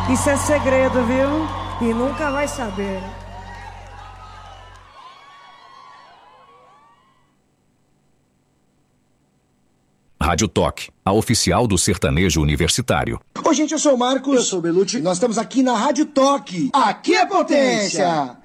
Isso é segredo, viu? E nunca vai saber. Rádio Toque, a oficial do sertanejo universitário. Oi, gente, eu sou o Marcos. Eu sou o Belucci. Nós estamos aqui na Rádio Toque. Aqui é potência!